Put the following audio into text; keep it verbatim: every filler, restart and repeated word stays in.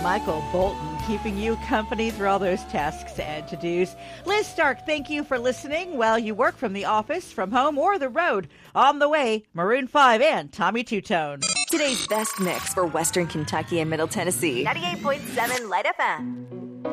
Michael Bolton, keeping you company through all those tasks and to-dos. Liz Stark, thank you for listening while you work from the office, from home, or the road. On the way, Maroon five and Tommy Two-Tone. Today's best mix for Western Kentucky and Middle Tennessee. ninety-eight point seven Light F M.